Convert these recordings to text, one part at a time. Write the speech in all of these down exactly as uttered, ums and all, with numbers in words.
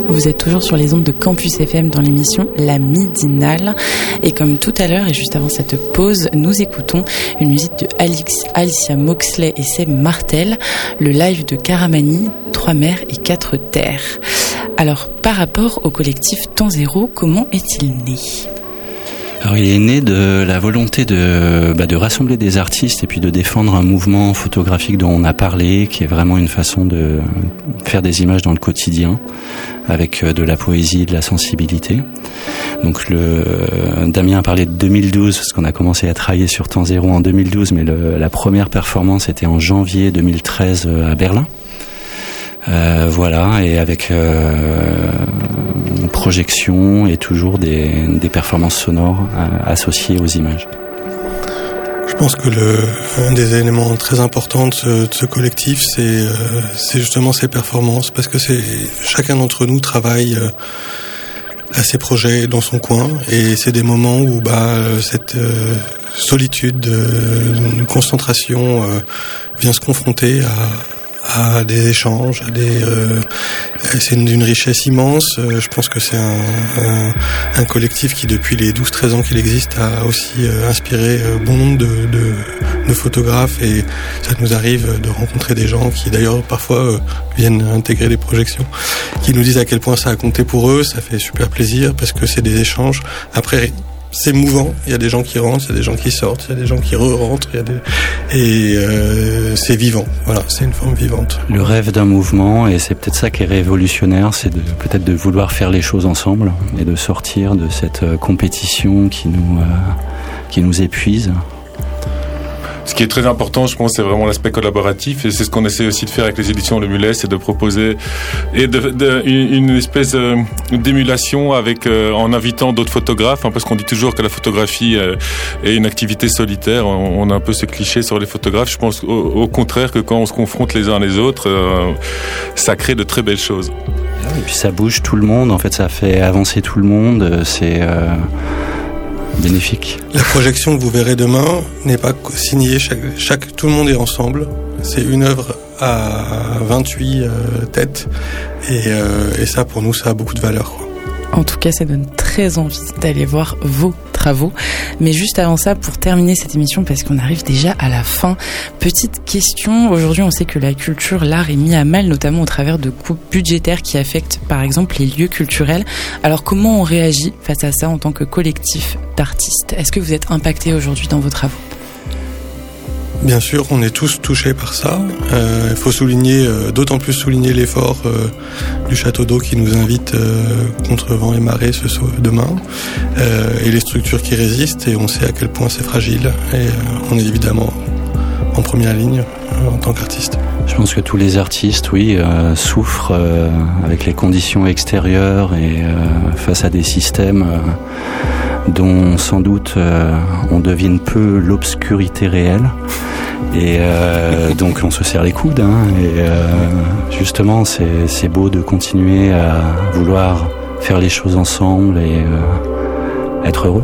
Vous êtes toujours sur les ondes de Campus F M dans l'émission La Midinale. Et comme tout à l'heure et juste avant cette pause, nous écoutons une musique de Alix, Alicia Moxley et Seb Martel, le live de Karamani, Trois mers et quatre terres. Alors, par rapport au collectif Temps Zéro, comment est-il né ? Alors il est né de la volonté de, bah, de rassembler des artistes et puis de défendre un mouvement photographique dont on a parlé, qui est vraiment une façon de faire des images dans le quotidien, avec de la poésie, de la sensibilité. Donc le Damien a parlé de deux mille douze, parce qu'on a commencé à travailler sur Temps Zéro en deux mille douze, mais le, la première performance était en janvier deux mille treize à Berlin. Euh, voilà, et avec euh, projection et toujours des, des performances sonores euh, associées aux images. Je pense que le, un des éléments très importants de ce, de ce collectif, c'est, euh, c'est justement ces performances, parce que c'est chacun d'entre nous travaille euh, à ses projets dans son coin, et c'est des moments où bah cette euh, solitude, euh, une concentration euh, vient se confronter à à des échanges, à des, euh, c'est une, une richesse immense. Euh, je pense que c'est un, un, un collectif qui, depuis les douze treize ans qu'il existe, a aussi euh, inspiré euh, bon nombre de, de, de photographes, et ça nous arrive de rencontrer des gens qui, d'ailleurs, parfois euh, viennent intégrer les projections, qui nous disent à quel point ça a compté pour eux. Ça fait super plaisir parce que c'est des échanges. Après, c'est mouvant, il y a des gens qui rentrent, il y a des gens qui sortent, il y a des gens qui re-rentrent, il y a des... et euh, c'est vivant, voilà, c'est une forme vivante. Le rêve d'un mouvement, et c'est peut-être ça qui est révolutionnaire, c'est de, peut-être de vouloir faire les choses ensemble et de sortir de cette compétition qui nous, euh, qui nous épuise. Ce qui est très important, je pense, c'est vraiment l'aspect collaboratif, et c'est ce qu'on essaie aussi de faire avec les éditions Le Mulet, c'est de proposer et de, de, une, une espèce euh, d'émulation avec euh, en invitant d'autres photographes, hein, parce qu'on dit toujours que la photographie euh, est une activité solitaire. On, on a un peu ce cliché sur les photographes. Je pense au, au contraire que quand on se confronte les uns les autres, euh, ça crée de très belles choses. Et puis ça bouge tout le monde. En fait, ça fait avancer tout le monde. C'est euh... bénéfique. La projection que vous verrez demain n'est pas signée, chaque, chaque, tout le monde est ensemble. C'est une œuvre à vingt-huit euh, têtes, et, euh, et ça, pour nous, ça a beaucoup de valeur, quoi. En tout cas, ça donne très envie d'aller voir vos travaux. Mais juste avant ça, pour terminer cette émission, parce qu'on arrive déjà à la fin, petite question. Aujourd'hui, on sait que la culture, l'art est mis à mal, notamment au travers de coupes budgétaires qui affectent, par exemple, les lieux culturels. Alors, comment on réagit face à ça en tant que collectif d'artistes ? Est-ce que vous êtes impactés aujourd'hui dans vos travaux ? Bien sûr, on est tous touchés par ça. Il euh, faut souligner, euh, d'autant plus souligner l'effort euh, du Château d'Eau qui nous invite euh, contre vent et marée ce soir, demain, euh, et les structures qui résistent, et on sait à quel point c'est fragile, et euh, on est évidemment en première ligne euh, en tant qu'artiste. Je pense que tous les artistes, oui, euh, souffrent euh, avec les conditions extérieures et euh, face à des systèmes euh, dont sans doute euh, on devine peu l'obscurité réelle. Et euh, donc on se serre les coudes, hein, et euh, justement c'est, c'est beau de continuer à vouloir faire les choses ensemble et euh, être heureux.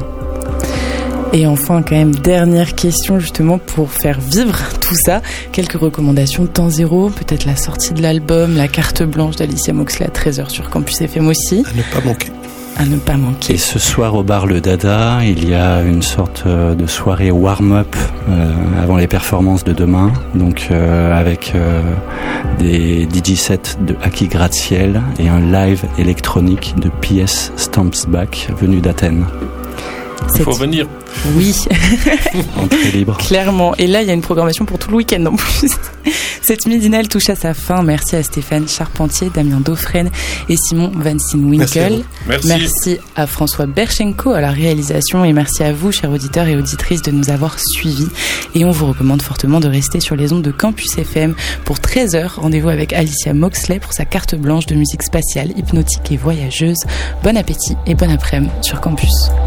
Et enfin, quand même, dernière question justement pour faire vivre tout ça. Quelques recommandations de Temps Zéro, peut-être la sortie de l'album, la carte blanche d'Alicia Moxley à treize heures sur Campus F M aussi. À ne pas manquer. À ne pas manquer. Et ce soir au bar Le Dada, il y a une sorte de soirée warm-up euh, avant les performances de demain, donc euh, avec euh, des D J sets de Aki Gratte-Ciel et un live électronique de P S Stamps Back venu d'Athènes. Il faut venir. Oui. Entrée libre. Clairement. Et là, il y a une programmation pour tout le week-end en plus. Cette midinale touche à sa fin. Merci à Stéphane Charpentier, Damien Dauphren et Simon Van Steenwinkel. Merci. Merci à François Berchenko à la réalisation, et merci à vous, chers auditeurs et auditrices, de nous avoir suivis. Et on vous recommande fortement de rester sur les ondes de Campus F M pour treize heures. Rendez-vous avec Alicia Moxley pour sa carte blanche de musique spatiale, hypnotique et voyageuse. Bon appétit et bon après-midi sur Campus.